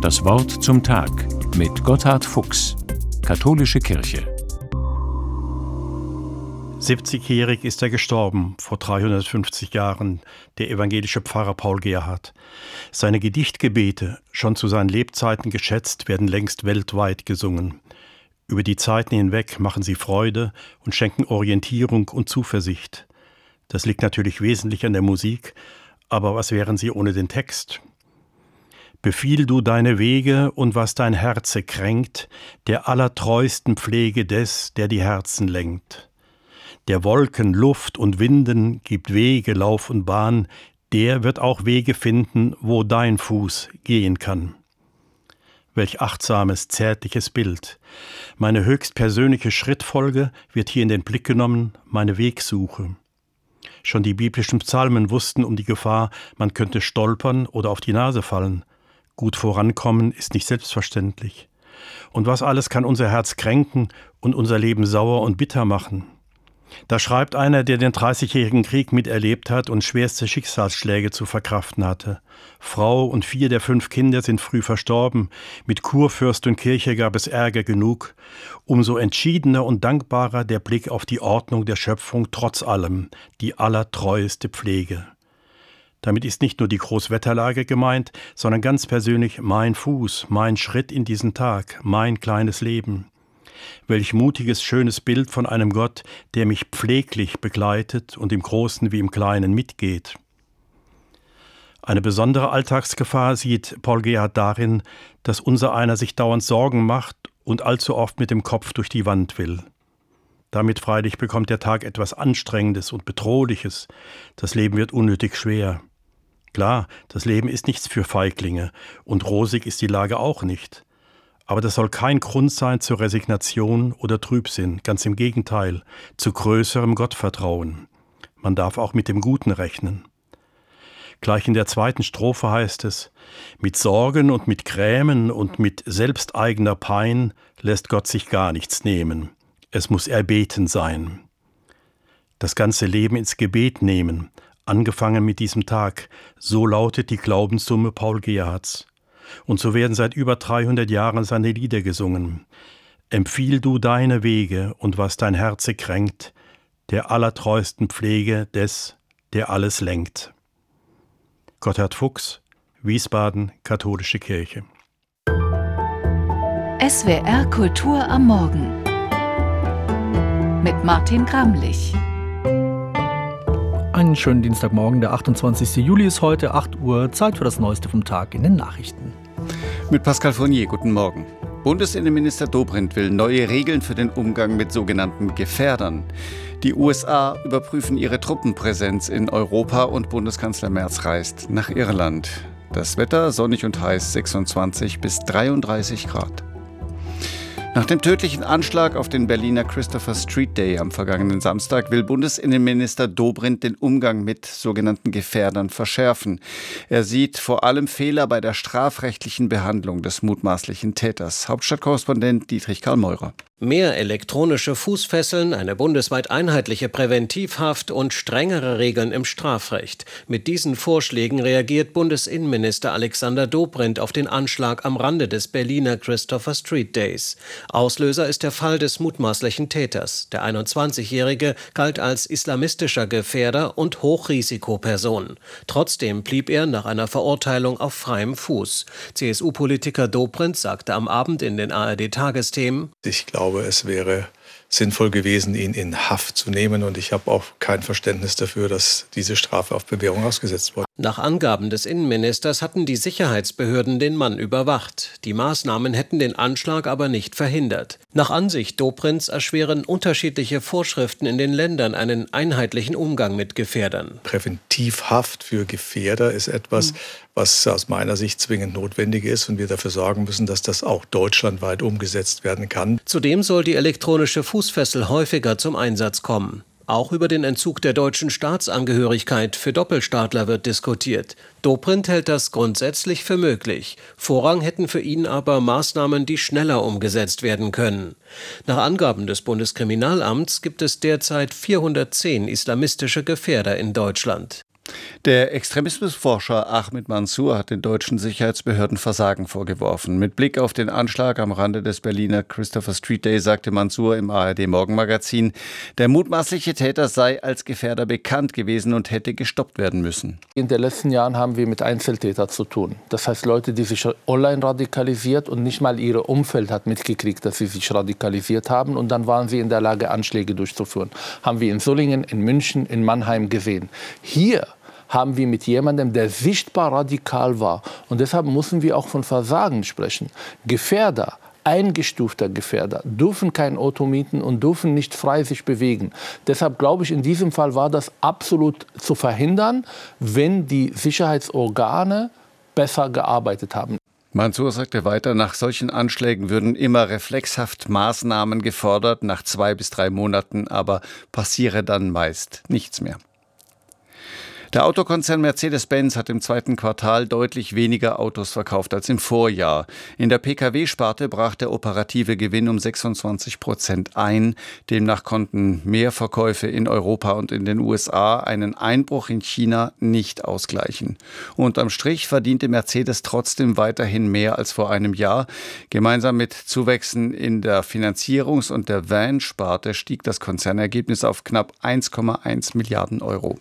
Das Wort zum Tag mit Gotthard Fuchs, Katholische Kirche. 70-jährig ist er gestorben, vor 350 Jahren, der evangelische Pfarrer Paul Gerhardt. Seine Gedichtgebete, schon zu seinen Lebzeiten geschätzt, werden längst weltweit gesungen. Über die Zeiten hinweg machen sie Freude und schenken Orientierung und Zuversicht. Das liegt natürlich wesentlich an der Musik, aber was wären sie ohne den Text? Befiehl du deine Wege und was dein Herze kränkt, der allertreusten Pflege des, der die Herzen lenkt. Der Wolken, Luft und Winden gibt Wege, Lauf und Bahn, der wird auch Wege finden, wo dein Fuß gehen kann. Welch achtsames, zärtliches Bild. Meine höchstpersönliche Schrittfolge wird hier in den Blick genommen, meine Wegsuche. Schon die biblischen Psalmen wussten um die Gefahr, man könnte stolpern oder auf die Nase fallen. Gut vorankommen ist nicht selbstverständlich. Und was alles kann unser Herz kränken und unser Leben sauer und bitter machen? Da schreibt einer, der den 30-jährigen Krieg miterlebt hat und schwerste Schicksalsschläge zu verkraften hatte. Frau und 4 der 5 Kinder sind früh verstorben. Mit Kurfürst und Kirche gab es Ärger genug. Umso entschiedener und dankbarer der Blick auf die Ordnung der Schöpfung trotz allem, die allertreueste Pflege. Damit ist nicht nur die Großwetterlage gemeint, sondern ganz persönlich mein Fuß, mein Schritt in diesen Tag, mein kleines Leben. Welch mutiges, schönes Bild von einem Gott, der mich pfleglich begleitet und im Großen wie im Kleinen mitgeht. Eine besondere Alltagsgefahr sieht Paul Gerhardt darin, dass unsereiner sich dauernd Sorgen macht und allzu oft mit dem Kopf durch die Wand will. Damit freilich bekommt der Tag etwas Anstrengendes und Bedrohliches. Das Leben wird unnötig schwer. Klar, das Leben ist nichts für Feiglinge und rosig ist die Lage auch nicht. Aber das soll kein Grund sein zur Resignation oder Trübsinn, ganz im Gegenteil, zu größerem Gottvertrauen. Man darf auch mit dem Guten rechnen. Gleich in der 2. Strophe heißt es: Mit Sorgen und mit Grämen und mit selbsteigener Pein lässt Gott sich gar nichts nehmen. Es muss erbeten sein. Das ganze Leben ins Gebet nehmen, angefangen mit diesem Tag, so lautet die Glaubenssumme Paul Gerhardts. Und so werden seit über 300 Jahren seine Lieder gesungen. Empfiehl du deine Wege und was dein Herze kränkt, der allertreusten Pflege des, der alles lenkt. Gotthard Fuchs, Wiesbaden, Katholische Kirche. SWR Kultur am Morgen mit Martin Gramlich. Einen schönen Dienstagmorgen, der 28. Juli ist heute, 8 Uhr, Zeit für das Neueste vom Tag in den Nachrichten. Mit Pascal Fournier, guten Morgen. Bundesinnenminister Dobrindt will neue Regeln für den Umgang mit sogenannten Gefährdern. Die USA überprüfen ihre Truppenpräsenz in Europa und Bundeskanzler Merz reist nach Irland. Das Wetter sonnig und heiß, 26 bis 33 Grad. Nach dem tödlichen Anschlag auf den Berliner Christopher Street Day am vergangenen Samstag will Bundesinnenminister Dobrindt den Umgang mit sogenannten Gefährdern verschärfen. Er sieht vor allem Fehler bei der strafrechtlichen Behandlung des mutmaßlichen Täters. Hauptstadtkorrespondent Dietrich Karl Meurer. Mehr elektronische Fußfesseln, eine bundesweit einheitliche Präventivhaft und strengere Regeln im Strafrecht. Mit diesen Vorschlägen reagiert Bundesinnenminister Alexander Dobrindt auf den Anschlag am Rande des Berliner Christopher Street Days. Auslöser ist der Fall des mutmaßlichen Täters. Der 21-Jährige galt als islamistischer Gefährder und Hochrisikoperson. Trotzdem blieb er nach einer Verurteilung auf freiem Fuß. CSU-Politiker Dobrindt sagte am Abend in den ARD-Tagesthemen: Ich glaube, es wäre sinnvoll gewesen, ihn in Haft zu nehmen. Und ich habe auch kein Verständnis dafür, dass diese Strafe auf Bewährung ausgesetzt wurde. Nach Angaben des Innenministers hatten die Sicherheitsbehörden den Mann überwacht. Die Maßnahmen hätten den Anschlag aber nicht verhindert. Nach Ansicht Dobrindts erschweren unterschiedliche Vorschriften in den Ländern einen einheitlichen Umgang mit Gefährdern. Präventivhaft für Gefährder ist etwas, was aus meiner Sicht zwingend notwendig ist und wir dafür sorgen müssen, dass das auch deutschlandweit umgesetzt werden kann. Zudem soll die elektronische Fußfessel häufiger zum Einsatz kommen. Auch über den Entzug der deutschen Staatsangehörigkeit für Doppelstaatler wird diskutiert. Dobrindt hält das grundsätzlich für möglich. Vorrang hätten für ihn aber Maßnahmen, die schneller umgesetzt werden können. Nach Angaben des Bundeskriminalamts gibt es derzeit 410 islamistische Gefährder in Deutschland. Der Extremismusforscher Ahmed Mansour hat den deutschen Sicherheitsbehörden Versagen vorgeworfen. Mit Blick auf den Anschlag am Rande des Berliner Christopher Street Day sagte Mansour im ARD-Morgenmagazin, der mutmaßliche Täter sei als Gefährder bekannt gewesen und hätte gestoppt werden müssen. In den letzten Jahren haben wir mit Einzeltätern zu tun. Das heißt Leute, die sich online radikalisiert und nicht mal ihr Umfeld hat mitgekriegt, dass sie sich radikalisiert haben. Und dann waren sie in der Lage, Anschläge durchzuführen. Haben wir in Solingen, in München, in Mannheim gesehen. Hier haben wir mit jemandem, der sichtbar radikal war. Und deshalb müssen wir auch von Versagen sprechen. Gefährder, eingestufter Gefährder, dürfen kein Auto mieten und dürfen nicht frei sich bewegen. Deshalb glaube ich, in diesem Fall war das absolut zu verhindern, wenn die Sicherheitsorgane besser gearbeitet haben. Mansour sagte weiter, nach solchen Anschlägen würden immer reflexhaft Maßnahmen gefordert, nach 2 bis 3 Monaten aber passiere dann meist nichts mehr. Der Autokonzern Mercedes-Benz hat im 2. Quartal deutlich weniger Autos verkauft als im Vorjahr. In der Pkw-Sparte brach der operative Gewinn um 26% ein. Demnach konnten mehr Verkäufe in Europa und in den USA einen Einbruch in China nicht ausgleichen. Unterm Strich verdiente Mercedes trotzdem weiterhin mehr als vor einem Jahr. Gemeinsam mit Zuwächsen in der Finanzierungs- und der Van-Sparte stieg das Konzernergebnis auf knapp 1,1 Milliarden Euro.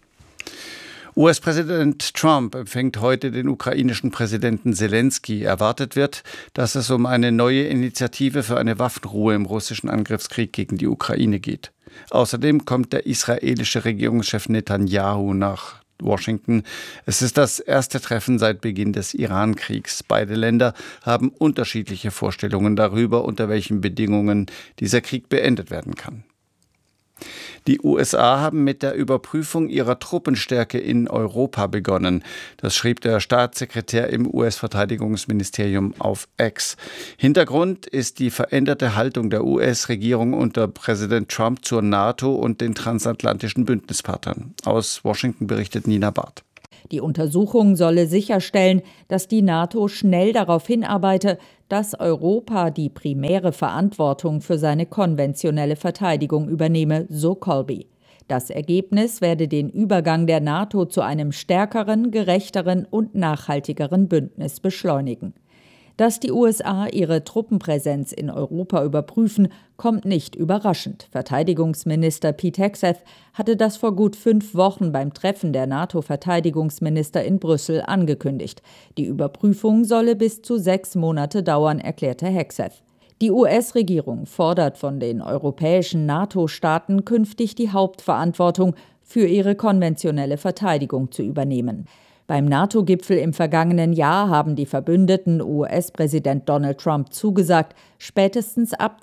US-Präsident Trump empfängt heute den ukrainischen Präsidenten Selenskyj. Erwartet wird, dass es um eine neue Initiative für eine Waffenruhe im russischen Angriffskrieg gegen die Ukraine geht. Außerdem kommt der israelische Regierungschef Netanyahu nach Washington. Es ist das erste Treffen seit Beginn des Iran-Kriegs. Beide Länder haben unterschiedliche Vorstellungen darüber, unter welchen Bedingungen dieser Krieg beendet werden kann. Die USA haben mit der Überprüfung ihrer Truppenstärke in Europa begonnen. Das schrieb der Staatssekretär im US-Verteidigungsministerium auf X. Hintergrund ist die veränderte Haltung der US-Regierung unter Präsident Trump zur NATO und den transatlantischen Bündnispartnern. Aus Washington berichtet Nina Barth. Die Untersuchung solle sicherstellen, dass die NATO schnell darauf hinarbeite, dass Europa die primäre Verantwortung für seine konventionelle Verteidigung übernehme, so Colby. Das Ergebnis werde den Übergang der NATO zu einem stärkeren, gerechteren und nachhaltigeren Bündnis beschleunigen. Dass die USA ihre Truppenpräsenz in Europa überprüfen, kommt nicht überraschend. Verteidigungsminister Pete Hegseth hatte das vor gut 5 Wochen beim Treffen der NATO-Verteidigungsminister in Brüssel angekündigt. Die Überprüfung solle bis zu 6 Monate dauern, erklärte Hegseth. Die US-Regierung fordert von den europäischen NATO-Staaten künftig die Hauptverantwortung für ihre konventionelle Verteidigung zu übernehmen. Beim NATO-Gipfel im vergangenen Jahr haben die Verbündeten US-Präsident Donald Trump zugesagt, spätestens ab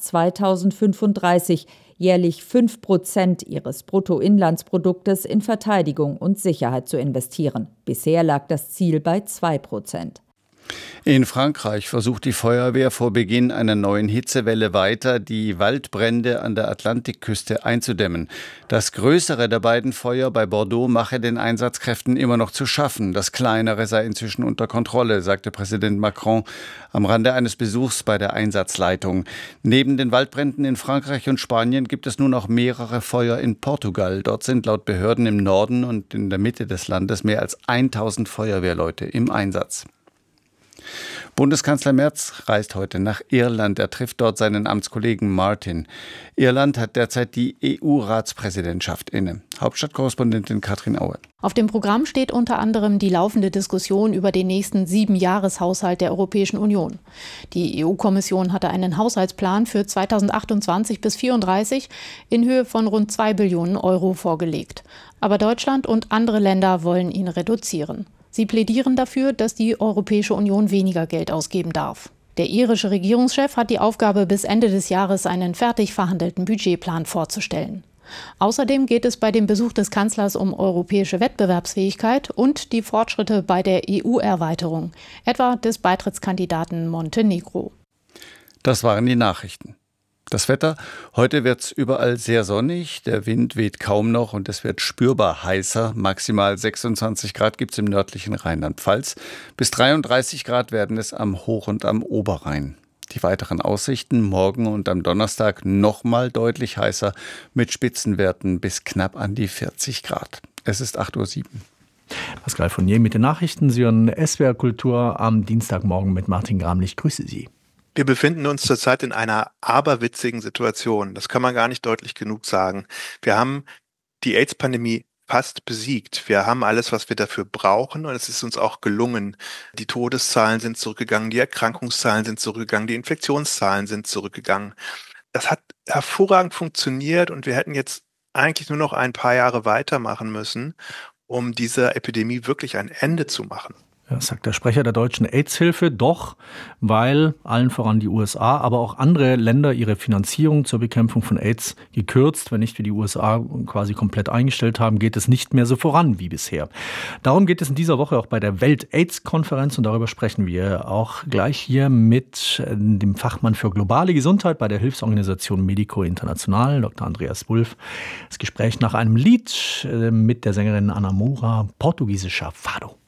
2035 jährlich 5% ihres Bruttoinlandsproduktes in Verteidigung und Sicherheit zu investieren. Bisher lag das Ziel bei 2%. In Frankreich versucht die Feuerwehr vor Beginn einer neuen Hitzewelle weiter, die Waldbrände an der Atlantikküste einzudämmen. Das größere der beiden Feuer bei Bordeaux mache den Einsatzkräften immer noch zu schaffen. Das kleinere sei inzwischen unter Kontrolle, sagte Präsident Macron am Rande eines Besuchs bei der Einsatzleitung. Neben den Waldbränden in Frankreich und Spanien gibt es nun auch mehrere Feuer in Portugal. Dort sind laut Behörden im Norden und in der Mitte des Landes mehr als 1000 Feuerwehrleute im Einsatz. Bundeskanzler Merz reist heute nach Irland. Er trifft dort seinen Amtskollegen Martin. Irland hat derzeit die EU-Ratspräsidentschaft inne. Hauptstadtkorrespondentin Katrin Aue. Auf dem Programm steht unter anderem die laufende Diskussion über den nächsten 7-Jahreshaushalt der Europäischen Union. Die EU-Kommission hatte einen Haushaltsplan für 2028 bis 2034 in Höhe von rund 2 Billionen Euro vorgelegt. Aber Deutschland und andere Länder wollen ihn reduzieren. Sie plädieren dafür, dass die Europäische Union weniger Geld ausgeben darf. Der irische Regierungschef hat die Aufgabe, bis Ende des Jahres einen fertig verhandelten Budgetplan vorzustellen. Außerdem geht es bei dem Besuch des Kanzlers um europäische Wettbewerbsfähigkeit und die Fortschritte bei der EU-Erweiterung, etwa des Beitrittskandidaten Montenegro. Das waren die Nachrichten. Das Wetter, heute wird es überall sehr sonnig, der Wind weht kaum noch und es wird spürbar heißer. Maximal 26 Grad gibt es im nördlichen Rheinland-Pfalz. Bis 33 Grad werden es am Hoch- und am Oberrhein. Die weiteren Aussichten: morgen und am Donnerstag nochmal deutlich heißer mit Spitzenwerten bis knapp an die 40 Grad. Es ist 8:07 Uhr. Pascal Fournier mit den Nachrichten. Sie hören SWR Kultur am Dienstagmorgen mit Martin Gramlich. Grüße Sie. Wir befinden uns zurzeit in einer aberwitzigen Situation. Das kann man gar nicht deutlich genug sagen. Wir haben die AIDS-Pandemie fast besiegt. Wir haben alles, was wir dafür brauchen, und es ist uns auch gelungen. Die Todeszahlen sind zurückgegangen, die Erkrankungszahlen sind zurückgegangen, die Infektionszahlen sind zurückgegangen. Das hat hervorragend funktioniert und wir hätten jetzt eigentlich nur noch ein paar Jahre weitermachen müssen, um dieser Epidemie wirklich ein Ende zu machen. Das sagt der Sprecher der Deutschen AIDS-Hilfe, doch, weil allen voran die USA, aber auch andere Länder ihre Finanzierung zur Bekämpfung von AIDS gekürzt, wenn nicht wie die USA quasi komplett eingestellt haben, geht es nicht mehr so voran wie bisher. Darum geht es in dieser Woche auch bei der Welt-AIDS-Konferenz und darüber sprechen wir auch gleich hier mit dem Fachmann für globale Gesundheit bei der Hilfsorganisation Medico International, Dr. Andreas Wulff. Das Gespräch nach einem Lied mit der Sängerin Ana Moura, portugiesischer Fado.